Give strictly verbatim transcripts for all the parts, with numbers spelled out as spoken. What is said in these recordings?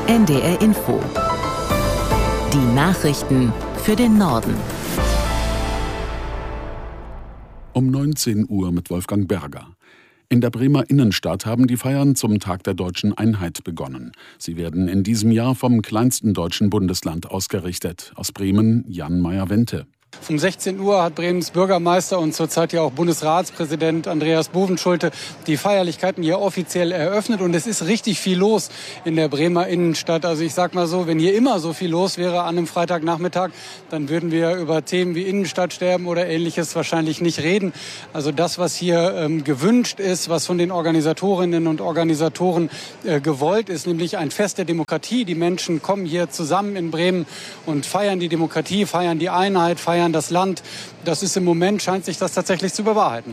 N D R Info. Die Nachrichten für den Norden. Um neunzehn Uhr mit Wolfgang Berger. In der Bremer Innenstadt haben die Feiern zum Tag der Deutschen Einheit begonnen. Sie werden in diesem Jahr vom kleinsten deutschen Bundesland ausgerichtet. Aus Bremen Jan Meyer-Wente. Um sechzehn Uhr hat Bremens Bürgermeister und zurzeit ja auch Bundesratspräsident Andreas Bovenschulte die Feierlichkeiten hier offiziell eröffnet. Und es ist richtig viel los in der Bremer Innenstadt. Also ich sag mal so, wenn hier immer so viel los wäre an einem Freitagnachmittag, dann würden wir über Themen wie Innenstadtsterben oder Ähnliches wahrscheinlich nicht reden. Also das, was hier ähm, gewünscht ist, was von den Organisatorinnen und Organisatoren äh, gewollt ist, nämlich ein Fest der Demokratie. Die Menschen kommen hier zusammen in Bremen und feiern die Demokratie, feiern die Einheit, feiern das Land. Das ist im Moment, scheint sich das tatsächlich zu bewahrheiten.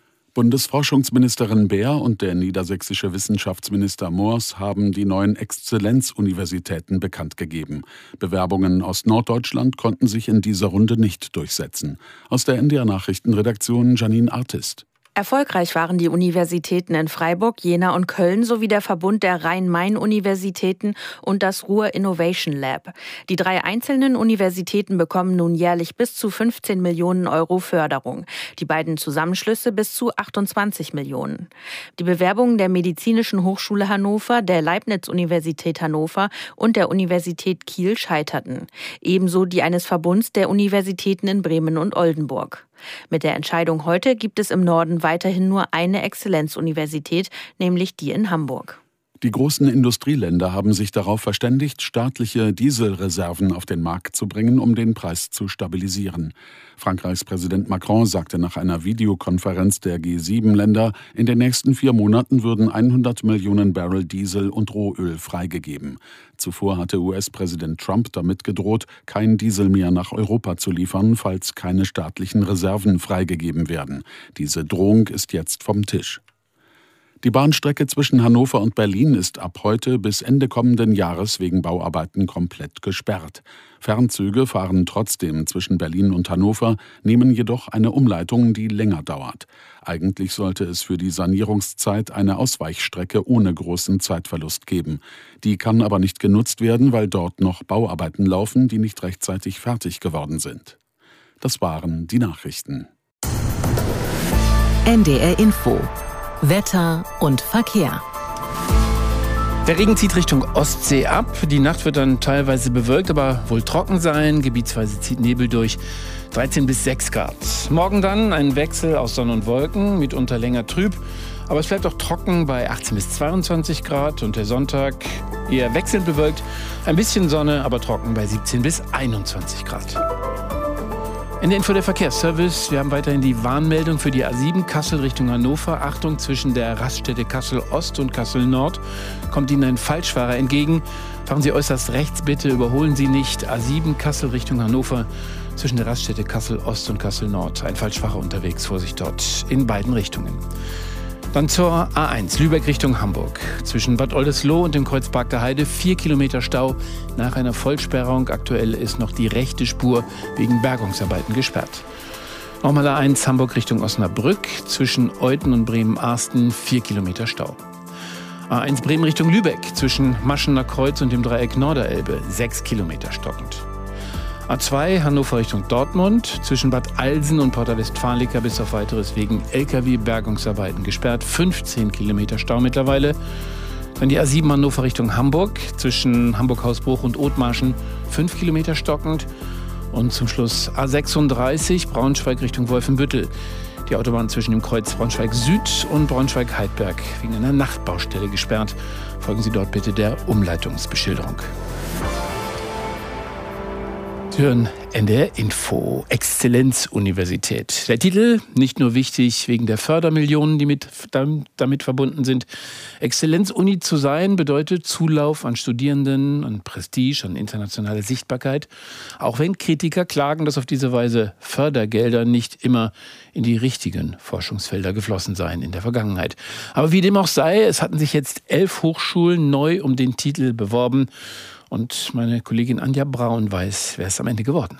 Bundesforschungsministerin Baer und der niedersächsische Wissenschaftsminister Moors haben die neuen Exzellenzuniversitäten bekannt gegeben. Bewerbungen aus Norddeutschland konnten sich in dieser Runde nicht durchsetzen. Aus der N D R-Nachrichtenredaktion Janine Artist. Erfolgreich waren die Universitäten in Freiburg, Jena und Köln sowie der Verbund der Rhein-Main-Universitäten und das Ruhr Innovation Lab. Die drei einzelnen Universitäten bekommen nun jährlich bis zu fünfzehn Millionen Euro Förderung. Die beiden Zusammenschlüsse bis zu achtundzwanzig Millionen. Die Bewerbungen der Medizinischen Hochschule Hannover, der Leibniz-Universität Hannover und der Universität Kiel scheiterten. Ebenso die eines Verbunds der Universitäten in Bremen und Oldenburg. Mit der Entscheidung heute gibt es im Norden weiterhin nur eine Exzellenzuniversität, nämlich die in Hamburg. Die großen Industrieländer haben sich darauf verständigt, staatliche Dieselreserven auf den Markt zu bringen, um den Preis zu stabilisieren. Frankreichs Präsident Macron sagte nach einer Videokonferenz der G sieben Länder, in den nächsten vier Monaten würden hundert Millionen Barrel Diesel und Rohöl freigegeben. Zuvor hatte U S-Präsident Trump damit gedroht, kein Diesel mehr nach Europa zu liefern, falls keine staatlichen Reserven freigegeben werden. Diese Drohung ist jetzt vom Tisch. Die Bahnstrecke zwischen Hannover und Berlin ist ab heute bis Ende kommenden Jahres wegen Bauarbeiten komplett gesperrt. Fernzüge fahren trotzdem zwischen Berlin und Hannover, nehmen jedoch eine Umleitung, die länger dauert. Eigentlich sollte es für die Sanierungszeit eine Ausweichstrecke ohne großen Zeitverlust geben. Die kann aber nicht genutzt werden, weil dort noch Bauarbeiten laufen, die nicht rechtzeitig fertig geworden sind. Das waren die Nachrichten. N D R Info. Wetter und Verkehr. Der Regen zieht Richtung Ostsee ab. Die Nacht wird dann teilweise bewölkt, aber wohl trocken sein. Gebietsweise zieht Nebel durch. dreizehn bis sechs Grad. Morgen dann ein Wechsel aus Sonne und Wolken, mitunter länger trüb. Aber es bleibt auch trocken bei achtzehn bis zweiundzwanzig Grad. Und der Sonntag eher wechselnd bewölkt. Ein bisschen Sonne, aber trocken bei siebzehn bis einundzwanzig Grad. In der Info der Verkehrsservice. Wir haben weiterhin die Warnmeldung für die A sieben Kassel Richtung Hannover. Achtung, zwischen der Raststätte Kassel Ost und Kassel Nord kommt Ihnen ein Falschfahrer entgegen. Fahren Sie äußerst rechts bitte, überholen Sie nicht. A sieben Kassel Richtung Hannover, zwischen der Raststätte Kassel Ost und Kassel Nord. Ein Falschfahrer unterwegs, Vorsicht dort in beiden Richtungen. Dann zur A eins, Lübeck Richtung Hamburg. Zwischen Bad Oldesloe und dem Kreuzpark der Heide vier Kilometer Stau nach einer Vollsperrung. Aktuell ist noch die rechte Spur wegen Bergungsarbeiten gesperrt. Nochmal A eins, Hamburg Richtung Osnabrück. Zwischen Euthen und Bremen-Arsten vier Kilometer Stau. A eins Bremen Richtung Lübeck. Zwischen Maschener Kreuz und dem Dreieck Norderelbe sechs Kilometer stockend. A zwei Hannover Richtung Dortmund, zwischen Bad Alsen und Porta Westfalica bis auf weiteres wegen L K W-Bergungsarbeiten gesperrt, fünfzehn Kilometer Stau mittlerweile. Dann die A sieben Hannover Richtung Hamburg, zwischen Hamburg-Hausbruch und Othmarschen fünf Kilometer stockend. Und zum Schluss A sechsunddreißig Braunschweig Richtung Wolfenbüttel. Die Autobahn zwischen dem Kreuz Braunschweig Süd und Braunschweig-Heidberg wegen einer Nachtbaustelle gesperrt. Folgen Sie dort bitte der Umleitungsbeschilderung. Sie hören N D R Info, Exzellenzuniversität. Der Titel, nicht nur wichtig wegen der Fördermillionen, die mit, damit verbunden sind. Exzellenzuni zu sein bedeutet Zulauf an Studierenden, an Prestige, an internationale Sichtbarkeit. Auch wenn Kritiker klagen, dass auf diese Weise Fördergelder nicht immer in die richtigen Forschungsfelder geflossen seien in der Vergangenheit. Aber wie dem auch sei, es hatten sich jetzt elf Hochschulen neu um den Titel beworben. Und meine Kollegin Anja Braun weiß, wer es am Ende geworden ist.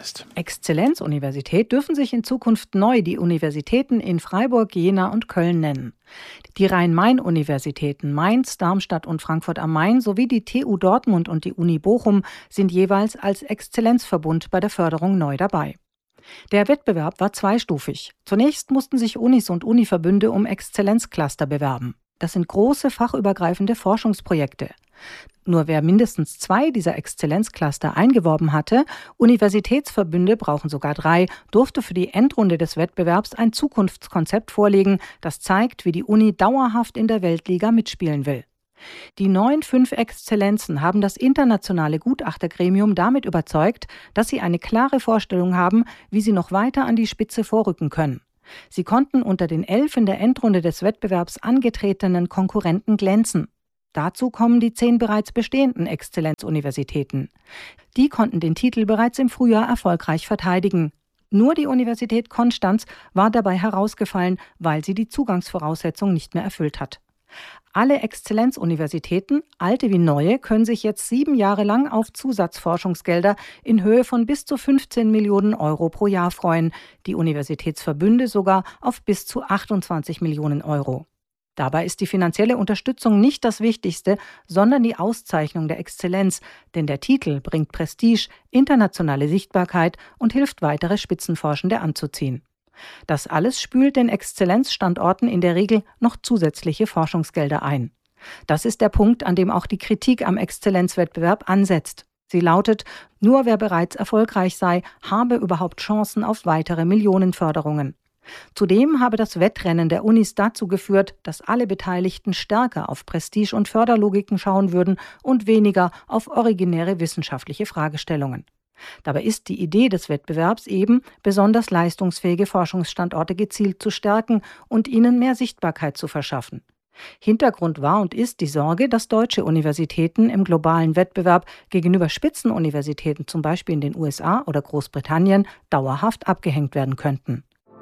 ist. Exzellenzuniversität dürfen sich in Zukunft neu die Universitäten in Freiburg, Jena und Köln nennen. Die Rhein-Main-Universitäten Mainz, Darmstadt und Frankfurt am Main sowie die T U Dortmund und die Uni Bochum sind jeweils als Exzellenzverbund bei der Förderung neu dabei. Der Wettbewerb war zweistufig. Zunächst mussten sich Unis und Univerbünde um Exzellenzcluster bewerben. Das sind große fachübergreifende Forschungsprojekte. Nur wer mindestens zwei dieser Exzellenzcluster eingeworben hatte, Universitätsverbünde brauchen sogar drei, durfte für die Endrunde des Wettbewerbs ein Zukunftskonzept vorlegen, das zeigt, wie die Uni dauerhaft in der Weltliga mitspielen will. Die neuen fünf Exzellenzen haben das internationale Gutachtergremium damit überzeugt, dass sie eine klare Vorstellung haben, wie sie noch weiter an die Spitze vorrücken können. Sie konnten unter den elf in der Endrunde des Wettbewerbs angetretenen Konkurrenten glänzen. Dazu kommen die zehn bereits bestehenden Exzellenzuniversitäten. Die konnten den Titel bereits im Frühjahr erfolgreich verteidigen. Nur die Universität Konstanz war dabei herausgefallen, weil sie die Zugangsvoraussetzung nicht mehr erfüllt hat. Alle Exzellenzuniversitäten, alte wie neue, können sich jetzt sieben Jahre lang auf Zusatzforschungsgelder in Höhe von bis zu fünfzehn Millionen Euro pro Jahr freuen, die Universitätsverbünde sogar auf bis zu achtundzwanzig Millionen Euro. Dabei ist die finanzielle Unterstützung nicht das Wichtigste, sondern die Auszeichnung der Exzellenz, denn der Titel bringt Prestige, internationale Sichtbarkeit und hilft, weitere Spitzenforschende anzuziehen. Das alles spült den Exzellenzstandorten in der Regel noch zusätzliche Forschungsgelder ein. Das ist der Punkt, an dem auch die Kritik am Exzellenzwettbewerb ansetzt. Sie lautet, nur wer bereits erfolgreich sei, habe überhaupt Chancen auf weitere Millionenförderungen. Zudem habe das Wettrennen der Unis dazu geführt, dass alle Beteiligten stärker auf Prestige- und Förderlogiken schauen würden und weniger auf originäre wissenschaftliche Fragestellungen. Dabei ist die Idee des Wettbewerbs eben, besonders leistungsfähige Forschungsstandorte gezielt zu stärken und ihnen mehr Sichtbarkeit zu verschaffen. Hintergrund war und ist die Sorge, dass deutsche Universitäten im globalen Wettbewerb gegenüber Spitzenuniversitäten, zum Beispiel in den U S A oder Großbritannien, dauerhaft abgehängt werden könnten.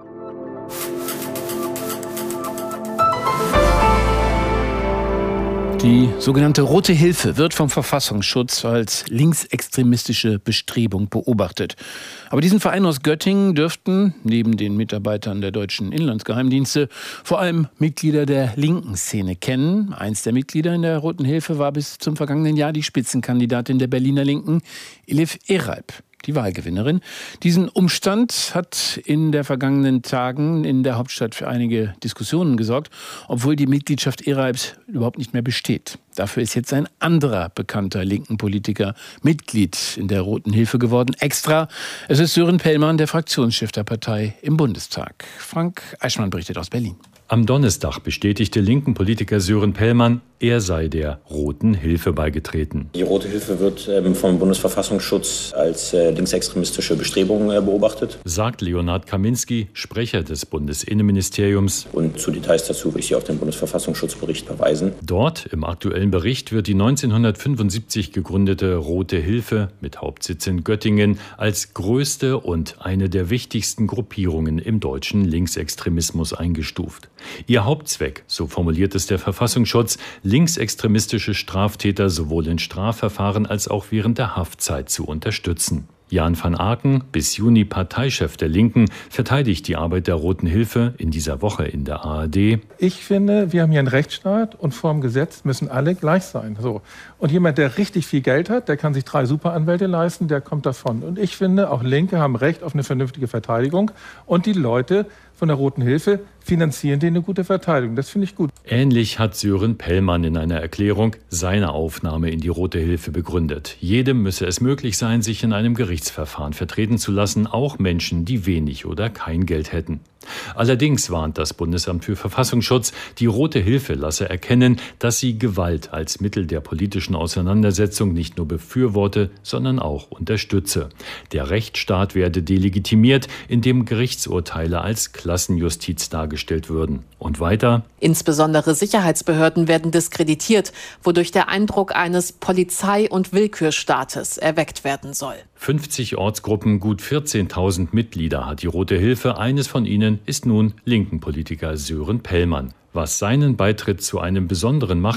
Die sogenannte Rote Hilfe wird vom Verfassungsschutz als linksextremistische Bestrebung beobachtet. Aber diesen Verein aus Göttingen dürften, neben den Mitarbeitern der deutschen Inlandsgeheimdienste, vor allem Mitglieder der linken Szene kennen. Eins der Mitglieder in der Roten Hilfe war bis zum vergangenen Jahr die Spitzenkandidatin der Berliner Linken, Elif Eralp, die Wahlgewinnerin. Diesen Umstand hat in der vergangenen Tagen in der Hauptstadt für einige Diskussionen gesorgt, obwohl die Mitgliedschaft Eralps überhaupt nicht mehr besteht. Dafür ist jetzt ein anderer bekannter linken Politiker Mitglied in der Roten Hilfe geworden. Extra, es ist Sören Pellmann, der Fraktionschef der Partei im Bundestag. Frank Eichmann berichtet aus Berlin. Am Donnerstag bestätigte linken Politiker Sören Pellmann, er sei der Roten Hilfe beigetreten. Die Rote Hilfe wird ähm, vom Bundesverfassungsschutz als äh, linksextremistische Bestrebung äh, beobachtet, sagt Leonhard Kaminski, Sprecher des Bundesinnenministeriums. Und zu Details dazu will ich Sie auf den Bundesverfassungsschutzbericht verweisen. Dort im aktuellen Bericht wird die neunzehnhundertfünfundsiebzig gegründete Rote Hilfe mit Hauptsitz in Göttingen als größte und eine der wichtigsten Gruppierungen im deutschen Linksextremismus eingestuft. Ihr Hauptzweck, so formuliert es der Verfassungsschutz, linksextremistische Straftäter sowohl in Strafverfahren als auch während der Haftzeit zu unterstützen. Jan van Aken, bis Juni Parteichef der Linken, verteidigt die Arbeit der Roten Hilfe in dieser Woche in der A R D. Ich finde, wir haben hier einen Rechtsstaat und vor dem Gesetz müssen alle gleich sein. So. Und jemand, der richtig viel Geld hat, der kann sich drei Superanwälte leisten, der kommt davon. Und ich finde, auch Linke haben Recht auf eine vernünftige Verteidigung. Und die Leute von der Roten Hilfe finanzieren denen eine gute Verteidigung. Das finde ich gut. Ähnlich hat Sören Pellmann in einer Erklärung seine Aufnahme in die Rote Hilfe begründet. Jedem müsse es möglich sein, sich in einem Gerichtsverfahren vertreten zu lassen, auch Menschen, die wenig oder kein Geld hätten. Allerdings warnt das Bundesamt für Verfassungsschutz, die Rote Hilfe lasse erkennen, dass sie Gewalt als Mittel der politischen Auseinandersetzung nicht nur befürworte, sondern auch unterstütze. Der Rechtsstaat werde delegitimiert, indem Gerichtsurteile als Klassenjustiz dargestellt würden. Und weiter: Insbesondere Sicherheitsbehörden werden diskreditiert, wodurch der Eindruck eines Polizei- und Willkürstaates erweckt werden soll. fünfzig Ortsgruppen, gut vierzehntausend Mitglieder hat die Rote Hilfe. Eines von ihnen ist nun linken Politiker Sören Pellmann. Was seinen Beitritt zu einem besonderen machte,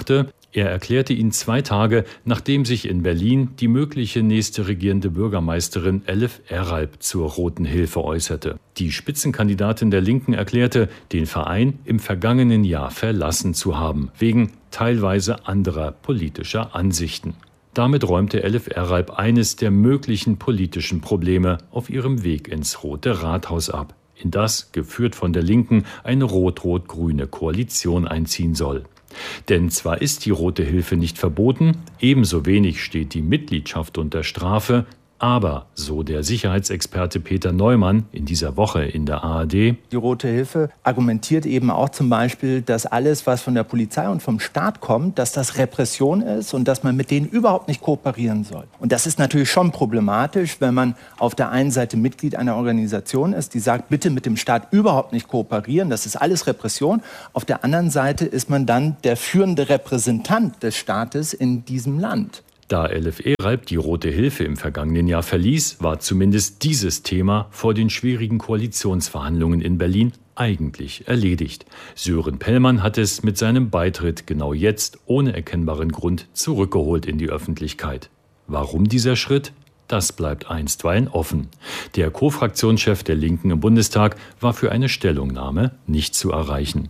Er erklärte ihn zwei Tage, nachdem sich in Berlin die mögliche nächste regierende Bürgermeisterin Elif Eralp zur Roten Hilfe äußerte. Die Spitzenkandidatin der Linken erklärte, den Verein im vergangenen Jahr verlassen zu haben, wegen teilweise anderer politischer Ansichten. Damit räumte Elif Eralp eines der möglichen politischen Probleme auf ihrem Weg ins Rote Rathaus ab, in das, geführt von der Linken, eine rot-rot-grüne Koalition einziehen soll. Denn zwar ist die Rote Hilfe nicht verboten, ebenso wenig steht die Mitgliedschaft unter Strafe, aber, so der Sicherheitsexperte Peter Neumann in dieser Woche in der A R D, die Rote Hilfe argumentiert eben auch zum Beispiel, dass alles, was von der Polizei und vom Staat kommt, dass das Repression ist und dass man mit denen überhaupt nicht kooperieren soll. Und das ist natürlich schon problematisch, wenn man auf der einen Seite Mitglied einer Organisation ist, die sagt, bitte mit dem Staat überhaupt nicht kooperieren, das ist alles Repression. Auf der anderen Seite ist man dann der führende Repräsentant des Staates in diesem Land. Da Elif Eralp die Rote Hilfe im vergangenen Jahr verließ, war zumindest dieses Thema vor den schwierigen Koalitionsverhandlungen in Berlin eigentlich erledigt. Sören Pellmann hat es mit seinem Beitritt genau jetzt ohne erkennbaren Grund zurückgeholt in die Öffentlichkeit. Warum dieser Schritt? Das bleibt einstweilen offen. Der Co-Fraktionschef der Linken im Bundestag war für eine Stellungnahme nicht zu erreichen.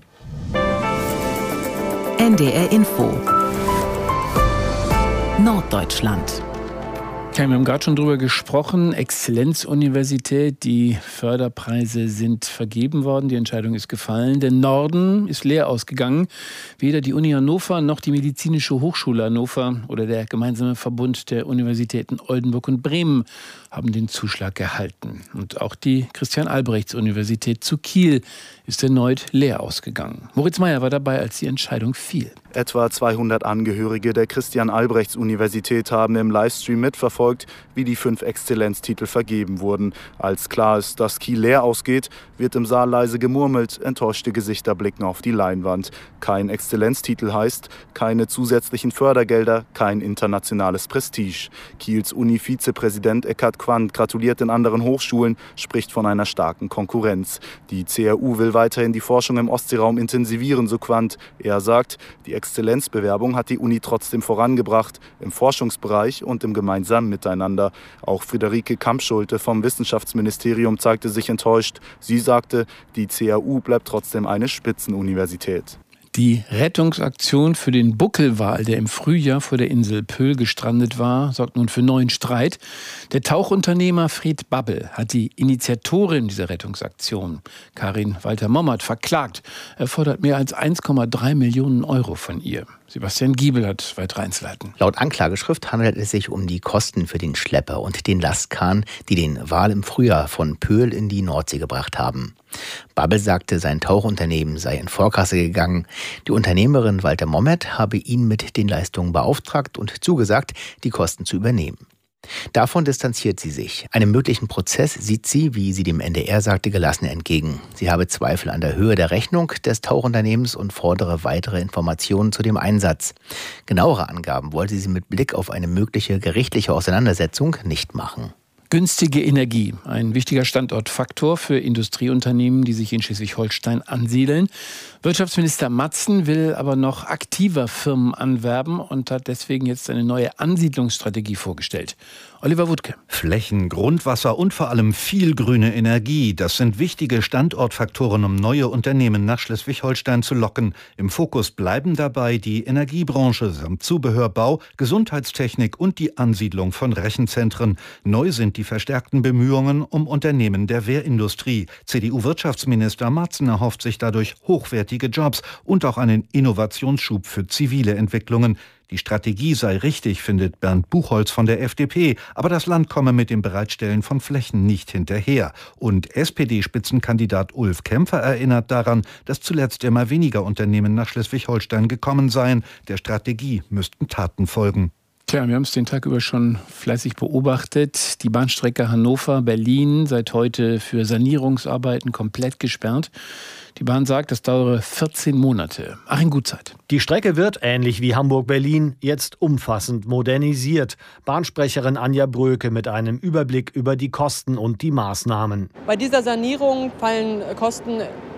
N D R Info Norddeutschland. Ja, wir haben gerade schon drüber gesprochen. Exzellenzuniversität, die Förderpreise sind vergeben worden, die Entscheidung ist gefallen. Der Norden ist leer ausgegangen. Weder die Uni Hannover noch die Medizinische Hochschule Hannover oder der gemeinsame Verbund der Universitäten Oldenburg und Bremen haben den Zuschlag erhalten. Und auch die Christian-Albrechts-Universität zu Kiel ist erneut leer ausgegangen. Moritz Meyer war dabei, als die Entscheidung fiel. Etwa zweihundert Angehörige der Christian-Albrechts-Universität haben im Livestream mitverfolgt, wie die fünf Exzellenztitel vergeben wurden. Als klar ist, dass Kiel leer ausgeht, wird im Saal leise gemurmelt, enttäuschte Gesichter blicken auf die Leinwand. Kein Exzellenztitel heißt, keine zusätzlichen Fördergelder, kein internationales Prestige. Kiels Uni-Vizepräsident Eckhard Quandt gratuliert den anderen Hochschulen, spricht von einer starken Konkurrenz. Die C R U will weiterhin die Forschung im Ostseeraum intensivieren, so Quandt. Er sagt, die Exzellenzbewerbung hat die Uni trotzdem vorangebracht, im Forschungsbereich und im gemeinsamen Miteinander. Auch Friederike Kampschulte vom Wissenschaftsministerium zeigte sich enttäuscht. Sie sagte, die C R U bleibt trotzdem eine Spitzenuniversität. Die Rettungsaktion für den Buckelwal, der im Frühjahr vor der Insel Pöhl gestrandet war, sorgt nun für neuen Streit. Der Tauchunternehmer Fred Babbel hat die Initiatorin dieser Rettungsaktion, Karin Walter-Mommert, verklagt. Er fordert mehr als eins Komma drei Millionen Euro von ihr. Sebastian Giebel hat weitere Einzelheiten. Laut Anklageschrift handelt es sich um die Kosten für den Schlepper und den Lastkahn, die den Wal im Frühjahr von Pöhl in die Nordsee gebracht haben. Babbel sagte, sein Tauchunternehmen sei in Vorkasse gegangen. Die Unternehmerin Walter Mommert habe ihn mit den Leistungen beauftragt und zugesagt, die Kosten zu übernehmen. Davon distanziert sie sich. Einem möglichen Prozess sieht sie, wie sie dem N D R sagte, gelassen entgegen. Sie habe Zweifel an der Höhe der Rechnung des Tauchunternehmens und fordere weitere Informationen zu dem Einsatz. Genauere Angaben wollte sie mit Blick auf eine mögliche gerichtliche Auseinandersetzung nicht machen. Günstige Energie, ein wichtiger Standortfaktor für Industrieunternehmen, die sich in Schleswig-Holstein ansiedeln. Wirtschaftsminister Matzen will aber noch aktiver Firmen anwerben und hat deswegen jetzt eine neue Ansiedlungsstrategie vorgestellt. Oliver Wuttke. Flächen, Grundwasser und vor allem viel grüne Energie. Das sind wichtige Standortfaktoren, um neue Unternehmen nach Schleswig-Holstein zu locken. Im Fokus bleiben dabei die Energiebranche samt Zubehörbau, Gesundheitstechnik und die Ansiedlung von Rechenzentren. Neu sind die verstärkten Bemühungen um Unternehmen der Wehrindustrie. C D U-Wirtschaftsminister Matzen erhofft sich dadurch hochwertige Jobs und auch einen Innovationsschub für zivile Entwicklungen. Die Strategie sei richtig, findet Bernd Buchholz von der F D P, aber das Land komme mit dem Bereitstellen von Flächen nicht hinterher. Und S P D-Spitzenkandidat Ulf Kämpfer erinnert daran, dass zuletzt immer weniger Unternehmen nach Schleswig-Holstein gekommen seien. Der Strategie müssten Taten folgen. Tja, wir haben es den Tag über schon fleißig beobachtet. Die Bahnstrecke Hannover-Berlin seit heute für Sanierungsarbeiten komplett gesperrt. Die Bahn sagt, das dauere vierzehn Monate. Achim Gutzeit. Die Strecke wird, ähnlich wie Hamburg-Berlin, jetzt umfassend modernisiert. Bahnsprecherin Anja Bröke mit einem Überblick über die Kosten und die Maßnahmen. Bei dieser Sanierung fallen Kosten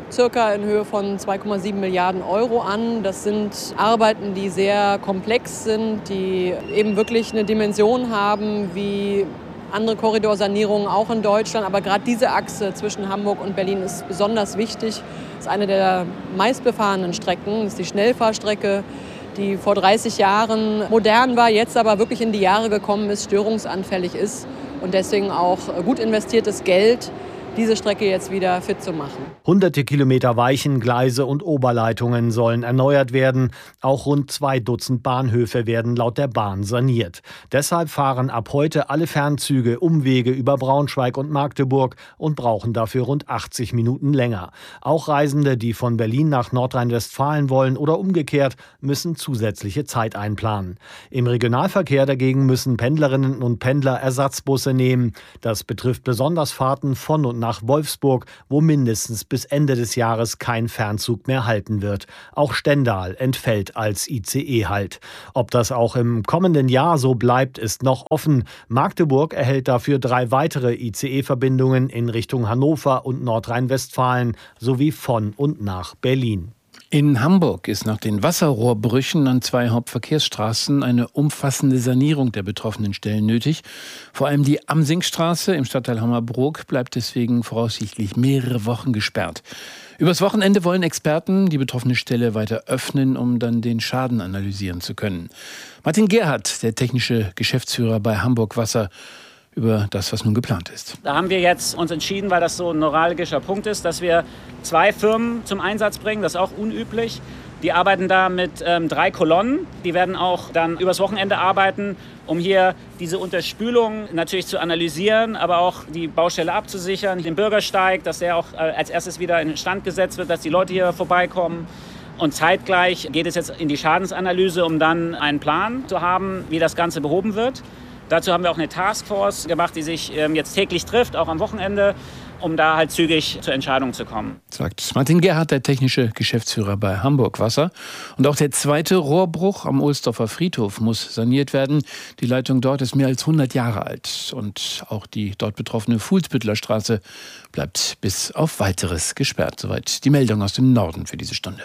circa in Höhe von zwei Komma sieben Milliarden Euro an. Das sind Arbeiten, die sehr komplex sind, die eben wirklich eine Dimension haben wie andere Korridorsanierungen auch in Deutschland. Aber gerade diese Achse zwischen Hamburg und Berlin ist besonders wichtig. Das ist eine der meistbefahrenen Strecken. Das ist die Schnellfahrstrecke, die vor dreißig Jahren modern war, jetzt aber wirklich in die Jahre gekommen ist, störungsanfällig ist und deswegen auch gut investiertes Geld, diese Strecke jetzt wieder fit zu machen. Hunderte Kilometer Weichen, Gleise und Oberleitungen sollen erneuert werden. Auch rund zwei Dutzend Bahnhöfe werden laut der Bahn saniert. Deshalb fahren ab heute alle Fernzüge Umwege über Braunschweig und Magdeburg und brauchen dafür rund achtzig Minuten länger. Auch Reisende, die von Berlin nach Nordrhein-Westfalen wollen oder umgekehrt, müssen zusätzliche Zeit einplanen. Im Regionalverkehr dagegen müssen Pendlerinnen und Pendler Ersatzbusse nehmen. Das betrifft besonders Fahrten von und nach nach Wolfsburg, wo mindestens bis Ende des Jahres kein Fernzug mehr halten wird. Auch Stendal entfällt als I C E-Halt. Ob das auch im kommenden Jahr so bleibt, ist noch offen. Magdeburg erhält dafür drei weitere I C E-Verbindungen in Richtung Hannover und Nordrhein-Westfalen sowie von und nach Berlin. In Hamburg ist nach den Wasserrohrbrüchen an zwei Hauptverkehrsstraßen eine umfassende Sanierung der betroffenen Stellen nötig. Vor allem die Amsingstraße im Stadtteil Hammerbrook bleibt deswegen voraussichtlich mehrere Wochen gesperrt. Übers Wochenende wollen Experten die betroffene Stelle weiter öffnen, um dann den Schaden analysieren zu können. Martin Gerhardt, der technische Geschäftsführer bei Hamburg Wasser, über das, was nun geplant ist. Da haben wir jetzt uns entschieden, weil das so ein neuralgischer Punkt ist, dass wir zwei Firmen zum Einsatz bringen. Das ist auch unüblich. Die arbeiten da mit ähm, drei Kolonnen. Die werden auch dann übers Wochenende arbeiten, um hier diese Unterspülung natürlich zu analysieren, aber auch die Baustelle abzusichern, den Bürgersteig, dass der auch äh, als erstes wieder in Stand gesetzt wird, dass die Leute hier vorbeikommen. Und zeitgleich geht es jetzt in die Schadensanalyse, um dann einen Plan zu haben, wie das Ganze behoben wird. Dazu haben wir auch eine Taskforce gemacht, die sich jetzt täglich trifft, auch am Wochenende, um da halt zügig zur Entscheidung zu kommen. Sagt Martin Gerhardt, der technische Geschäftsführer bei Hamburg Wasser. Und auch der zweite Rohrbruch am Ohlsdorfer Friedhof muss saniert werden. Die Leitung dort ist mehr als hundert Jahre alt. Und auch die dort betroffene Fuhlsbüttler Straße bleibt bis auf Weiteres gesperrt. Soweit die Meldung aus dem Norden für diese Stunde.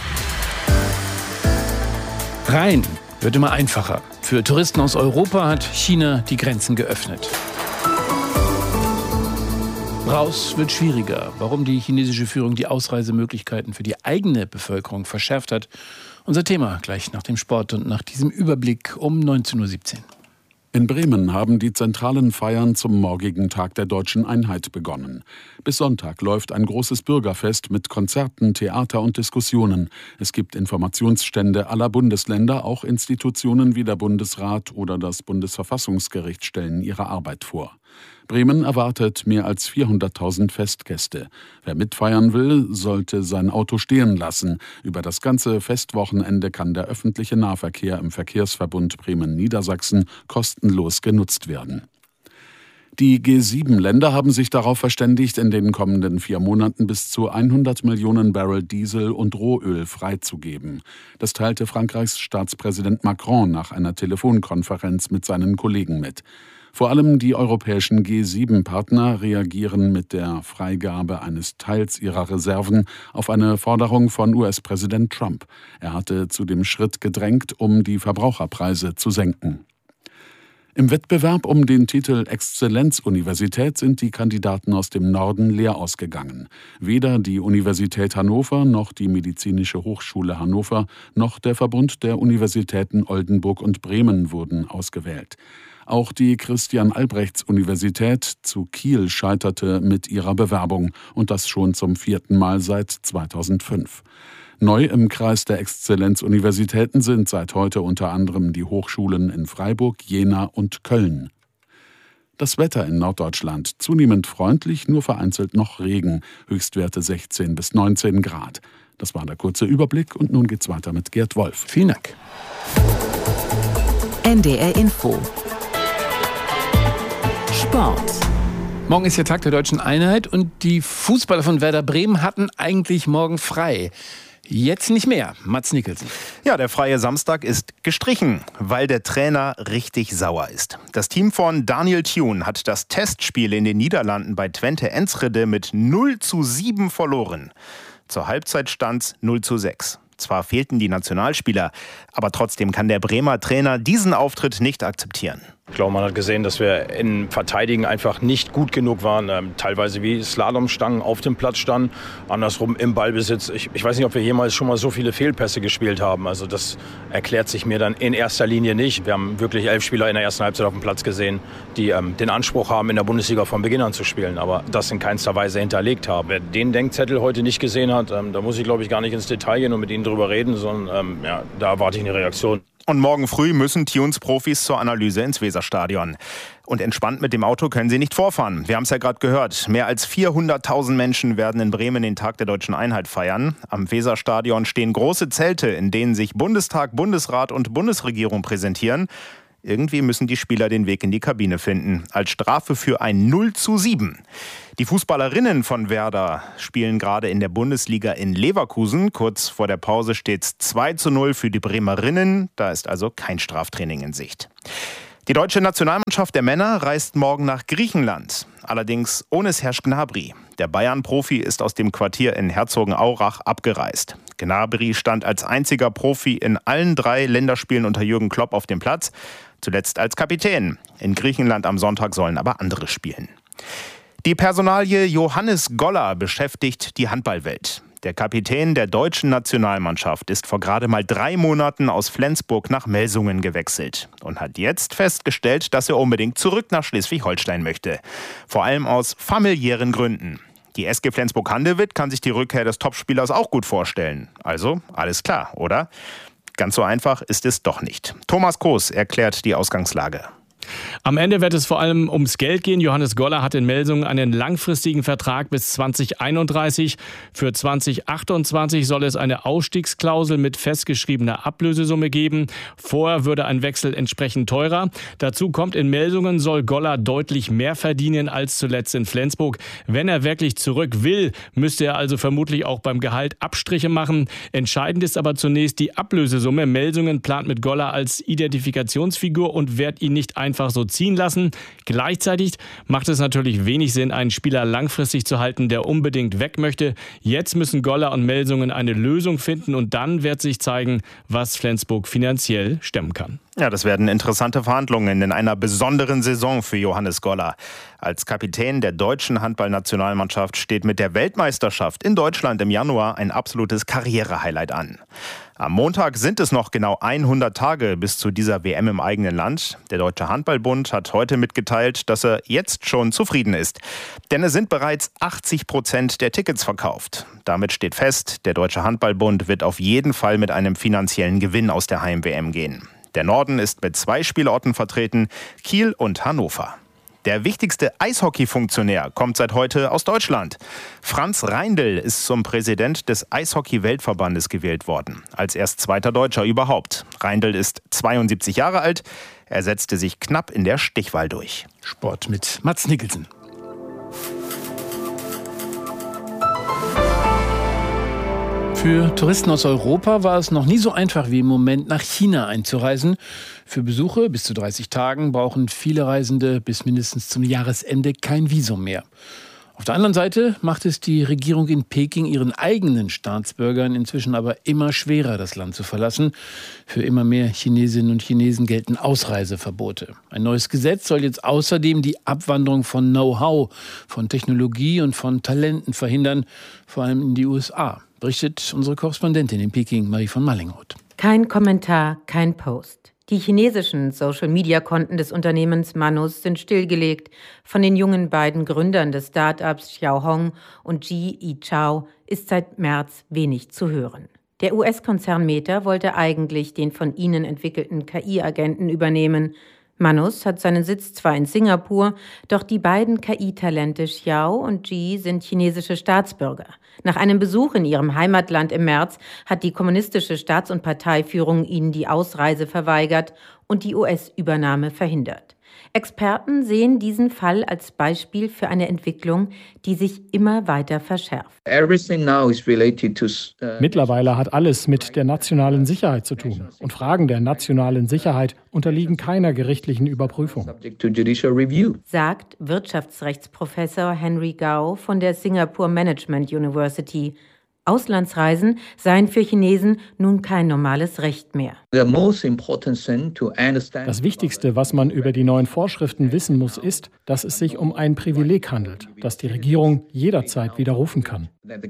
Rein wird immer einfacher. Für Touristen aus Europa hat China die Grenzen geöffnet. Raus wird schwieriger. Warum die chinesische Führung die Ausreisemöglichkeiten für die eigene Bevölkerung verschärft hat. Unser Thema gleich nach dem Sport und nach diesem Überblick um neunzehn Uhr siebzehn. In Bremen haben die zentralen Feiern zum morgigen Tag der Deutschen Einheit begonnen. Bis Sonntag läuft ein großes Bürgerfest mit Konzerten, Theater und Diskussionen. Es gibt Informationsstände aller Bundesländer, auch Institutionen wie der Bundesrat oder das Bundesverfassungsgericht stellen ihre Arbeit vor. Bremen erwartet mehr als vierhunderttausend Festgäste. Wer mitfeiern will, sollte sein Auto stehen lassen. Über das ganze Festwochenende kann der öffentliche Nahverkehr im Verkehrsverbund Bremen-Niedersachsen kostenlos genutzt werden. Die G sieben Länder haben sich darauf verständigt, in den kommenden vier Monaten bis zu hundert Millionen Barrel Diesel und Rohöl freizugeben. Das teilte Frankreichs Staatspräsident Macron nach einer Telefonkonferenz mit seinen Kollegen mit. Vor allem die europäischen G sieben Partner reagieren mit der Freigabe eines Teils ihrer Reserven auf eine Forderung von U S-Präsident Trump. Er hatte zu dem Schritt gedrängt, um die Verbraucherpreise zu senken. Im Wettbewerb um den Titel Exzellenzuniversität sind die Kandidaten aus dem Norden leer ausgegangen. Weder die Universität Hannover noch die Medizinische Hochschule Hannover noch der Verbund der Universitäten Oldenburg und Bremen wurden ausgewählt. Auch die Christian-Albrechts-Universität zu Kiel scheiterte mit ihrer Bewerbung und das schon zum vierten Mal seit zweitausendfünf. Neu im Kreis der Exzellenzuniversitäten sind seit heute unter anderem die Hochschulen in Freiburg, Jena und Köln. Das Wetter in Norddeutschland zunehmend freundlich, nur vereinzelt noch Regen, Höchstwerte sechzehn bis neunzehn Grad. Das war der kurze Überblick und nun geht's weiter mit Gerd Wolf. Vielen Dank. N D R Info. Sport. Morgen ist der Tag der Deutschen Einheit und die Fußballer von Werder Bremen hatten eigentlich morgen frei. Jetzt nicht mehr. Mats Nicholson. Ja, der freie Samstag ist gestrichen, weil der Trainer richtig sauer ist. Das Team von Daniel Thune hat das Testspiel in den Niederlanden bei Twente Enschede mit null zu sieben verloren. Zur Halbzeit stand's null zu sechs. Zwar fehlten die Nationalspieler, aber trotzdem kann der Bremer Trainer diesen Auftritt nicht akzeptieren. Ich glaube, man hat gesehen, dass wir im Verteidigen einfach nicht gut genug waren. Ähm, teilweise wie Slalomstangen auf dem Platz standen, andersrum im Ballbesitz. Ich, ich weiß nicht, ob wir jemals schon mal so viele Fehlpässe gespielt haben. Also das erklärt sich mir dann in erster Linie nicht. Wir haben wirklich elf Spieler in der ersten Halbzeit auf dem Platz gesehen, die ähm, den Anspruch haben, in der Bundesliga von Beginn an zu spielen, aber das in keinster Weise hinterlegt haben. Wer den Denkzettel heute nicht gesehen hat, ähm, da muss ich, glaube ich, gar nicht ins Detail gehen und mit Ihnen drüber reden, sondern ähm, ja, da erwarte ich eine Reaktion. Und morgen früh müssen Tunes-Profis zur Analyse ins Weserstadion. Und entspannt mit dem Auto können sie nicht vorfahren. Wir haben es ja gerade gehört. Mehr als vierhunderttausend Menschen werden in Bremen den Tag der Deutschen Einheit feiern. Am Weserstadion stehen große Zelte, in denen sich Bundestag, Bundesrat und Bundesregierung präsentieren. Irgendwie müssen die Spieler den Weg in die Kabine finden. Als Strafe für ein null zu sieben. Die Fußballerinnen von Werder spielen gerade in der Bundesliga in Leverkusen. Kurz vor der Pause steht es zwei zu null für die Bremerinnen. Da ist also kein Straftraining in Sicht. Die deutsche Nationalmannschaft der Männer reist morgen nach Griechenland. Allerdings ohne Serge Gnabry. Der Bayern-Profi ist aus dem Quartier in Herzogenaurach abgereist. Gnabry stand als einziger Profi in allen drei Länderspielen unter Jürgen Klopp auf dem Platz. Zuletzt als Kapitän. In Griechenland am Sonntag sollen aber andere spielen. Die Personalie Johannes Goller beschäftigt die Handballwelt. Der Kapitän der deutschen Nationalmannschaft ist vor gerade mal drei Monaten aus Flensburg nach Melsungen gewechselt und hat jetzt festgestellt, dass er unbedingt zurück nach Schleswig-Holstein möchte. Vor allem aus familiären Gründen. Die S G Flensburg-Handewitt kann sich die Rückkehr des Topspielers auch gut vorstellen. Also alles klar, oder? Ganz so einfach ist es doch nicht. Thomas Koos erklärt die Ausgangslage. Am Ende wird es vor allem ums Geld gehen. Johannes Goller hat in Melsungen einen langfristigen Vertrag bis zwanzig einunddreißig. Für zwanzig achtundzwanzig soll es eine Ausstiegsklausel mit festgeschriebener Ablösesumme geben. Vorher würde ein Wechsel entsprechend teurer. Dazu kommt, in Melsungen soll Goller deutlich mehr verdienen als zuletzt in Flensburg. Wenn er wirklich zurück will, müsste er also vermutlich auch beim Gehalt Abstriche machen. Entscheidend ist aber zunächst die Ablösesumme. Melsungen plant mit Goller als Identifikationsfigur und wird ihn nicht einfach einfach so ziehen lassen. Gleichzeitig macht es natürlich wenig Sinn, einen Spieler langfristig zu halten, der unbedingt weg möchte. Jetzt müssen Goller und Melsungen eine Lösung finden und dann wird sich zeigen, was Flensburg finanziell stemmen kann. Ja, das werden interessante Verhandlungen in einer besonderen Saison für Johannes Goller. Als Kapitän der deutschen Handballnationalmannschaft steht mit der Weltmeisterschaft in Deutschland im Januar ein absolutes Karrierehighlight an. Am Montag sind es noch genau hundert Tage bis zu dieser W M im eigenen Land. Der Deutsche Handballbund hat heute mitgeteilt, dass er jetzt schon zufrieden ist. Denn es sind bereits achtzig Prozent der Tickets verkauft. Damit steht fest, der Deutsche Handballbund wird auf jeden Fall mit einem finanziellen Gewinn aus der Heim-W M gehen. Der Norden ist mit zwei Spielorten vertreten, Kiel und Hannover. Der wichtigste Eishockey-Funktionär kommt seit heute aus Deutschland. Franz Reindl ist zum Präsident des Eishockey-Weltverbandes gewählt worden. Als erst zweiter Deutscher überhaupt. Reindl ist zweiundsiebzig Jahre alt. Er setzte sich knapp in der Stichwahl durch. Sport mit Mats Nicholson. Für Touristen aus Europa war es noch nie so einfach wie im Moment, nach China einzureisen. Für Besuche bis zu dreißig Tagen brauchen viele Reisende bis mindestens zum Jahresende kein Visum mehr. Auf der anderen Seite macht es die Regierung in Peking ihren eigenen Staatsbürgern inzwischen aber immer schwerer, das Land zu verlassen. Für immer mehr Chinesinnen und Chinesen gelten Ausreiseverbote. Ein neues Gesetz soll jetzt außerdem die Abwanderung von Know-how, von Technologie und von Talenten verhindern, vor allem in die U S A. Berichtet unsere Korrespondentin in Peking, Marie von Mallingroth. Kein Kommentar, kein Post. Die chinesischen Social-Media-Konten des Unternehmens Manus sind stillgelegt. Von den jungen beiden Gründern des Start-ups Xiao Hong und Ji Yichao ist seit März wenig zu hören. Der U S-Konzern Meta wollte eigentlich den von ihnen entwickelten K I-Agenten übernehmen. Manus hat seinen Sitz zwar in Singapur, doch die beiden K I-Talente Xiao und Ji sind chinesische Staatsbürger. Nach einem Besuch in ihrem Heimatland im März hat die kommunistische Staats- und Parteiführung ihnen die Ausreise verweigert und die U S-Übernahme verhindert. Experten sehen diesen Fall als Beispiel für eine Entwicklung, die sich immer weiter verschärft. Mittlerweile hat alles mit der nationalen Sicherheit zu tun. Und Fragen der nationalen Sicherheit unterliegen keiner gerichtlichen Überprüfung, sagt Wirtschaftsrechtsprofessor Henry Gao von der Singapore Management University. Auslandsreisen seien für Chinesen nun kein normales Recht mehr. Das Wichtigste, was man über die neuen Vorschriften wissen muss, ist, dass es sich um ein Privileg handelt, das die Regierung jederzeit widerrufen kann.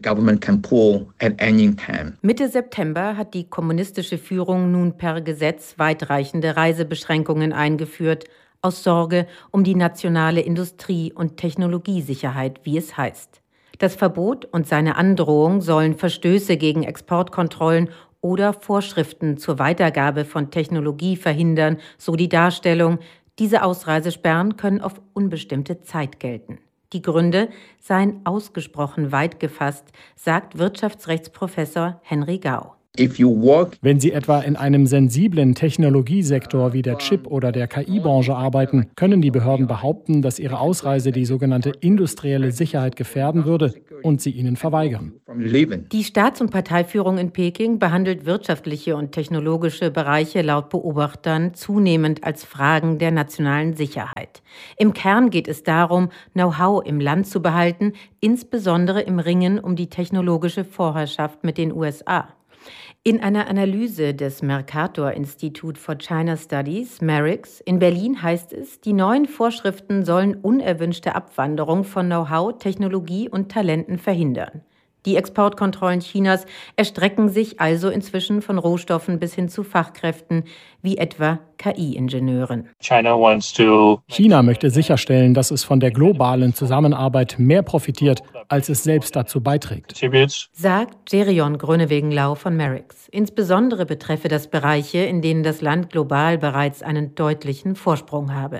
Mitte September hat die kommunistische Führung nun per Gesetz weitreichende Reisebeschränkungen eingeführt, aus Sorge um die nationale Industrie- und Technologiesicherheit, wie es heißt. Das Verbot und seine Androhung sollen Verstöße gegen Exportkontrollen oder Vorschriften zur Weitergabe von Technologie verhindern, so die Darstellung. Diese Ausreisesperren können auf unbestimmte Zeit gelten. Die Gründe seien ausgesprochen weit gefasst, sagt Wirtschaftsrechtsprofessor Henry Gao. Wenn Sie etwa in einem sensiblen Technologiesektor wie der Chip- oder der K I-Branche arbeiten, können die Behörden behaupten, dass Ihre Ausreise die sogenannte industrielle Sicherheit gefährden würde und sie Ihnen verweigern. Die Staats- und Parteiführung in Peking behandelt wirtschaftliche und technologische Bereiche laut Beobachtern zunehmend als Fragen der nationalen Sicherheit. Im Kern geht es darum, Know-how im Land zu behalten, insbesondere im Ringen um die technologische Vorherrschaft mit den U S A. In einer Analyse des Mercator Institute for China Studies, MERIX, in Berlin heißt es, die neuen Vorschriften sollen unerwünschte Abwanderung von Know-how, Technologie und Talenten verhindern. Die Exportkontrollen Chinas erstrecken sich also inzwischen von Rohstoffen bis hin zu Fachkräften, wie etwa K I-Ingenieuren. China möchte sicherstellen, dass es von der globalen Zusammenarbeit mehr profitiert, als es selbst dazu beiträgt, sagt Gerion Groenewegen-Lau von MERIX. Insbesondere betreffe das Bereiche, in denen das Land global bereits einen deutlichen Vorsprung habe.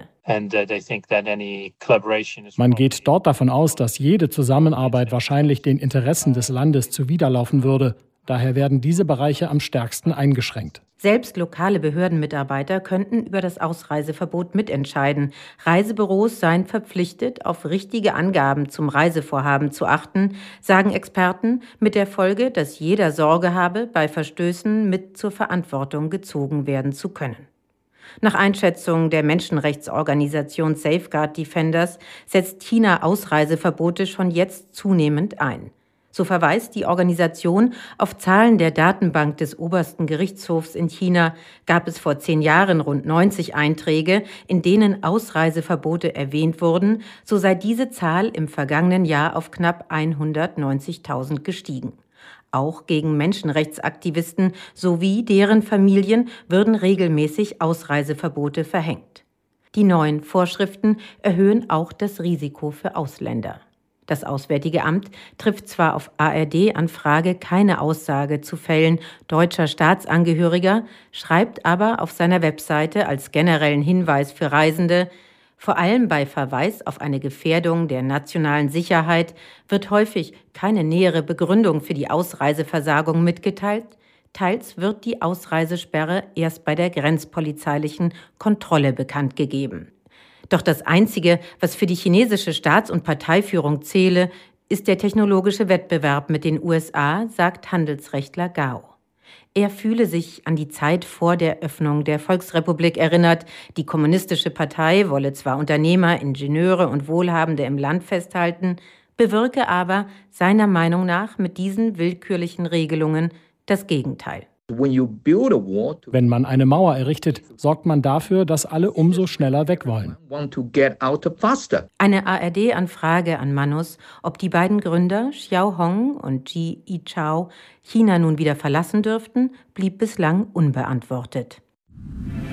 Man geht dort davon aus, dass jede Zusammenarbeit wahrscheinlich den Interessen des Landes zuwiderlaufen würde. Daher werden diese Bereiche am stärksten eingeschränkt. Selbst lokale Behördenmitarbeiter könnten über das Ausreiseverbot mitentscheiden. Reisebüros seien verpflichtet, auf richtige Angaben zum Reisevorhaben zu achten, sagen Experten, mit der Folge, dass jeder Sorge habe, bei Verstößen mit zur Verantwortung gezogen werden zu können. Nach Einschätzung der Menschenrechtsorganisation Safeguard Defenders setzt China Ausreiseverbote schon jetzt zunehmend ein. So verweist die Organisation auf Zahlen der Datenbank des obersten Gerichtshofs in China, gab es vor zehn Jahren rund neunzig Einträge, in denen Ausreiseverbote erwähnt wurden, so sei diese Zahl im vergangenen Jahr auf knapp hundertneunzigtausend gestiegen. Auch gegen Menschenrechtsaktivisten sowie deren Familien würden regelmäßig Ausreiseverbote verhängt. Die neuen Vorschriften erhöhen auch das Risiko für Ausländer. Das Auswärtige Amt trifft zwar auf A R D-Anfrage keine Aussage zu Fällen deutscher Staatsangehöriger, schreibt aber auf seiner Webseite als generellen Hinweis für Reisende: Vor allem bei Verweis auf eine Gefährdung der nationalen Sicherheit wird häufig keine nähere Begründung für die Ausreiseversagung mitgeteilt. Teils wird die Ausreisesperre erst bei der grenzpolizeilichen Kontrolle bekannt gegeben. Doch das Einzige, was für die chinesische Staats- und Parteiführung zähle, ist der technologische Wettbewerb mit den U S A, sagt Handelsrechtler Gao. Er fühle sich an die Zeit vor der Öffnung der Volksrepublik erinnert. Die kommunistische Partei wolle zwar Unternehmer, Ingenieure und Wohlhabende im Land festhalten, bewirke aber seiner Meinung nach mit diesen willkürlichen Regelungen das Gegenteil. Wenn man eine Mauer errichtet, sorgt man dafür, dass alle umso schneller weg wollen. Eine A R D-Anfrage an Manus, ob die beiden Gründer Xiao Hong und Ji Yichao China nun wieder verlassen dürften, blieb bislang unbeantwortet.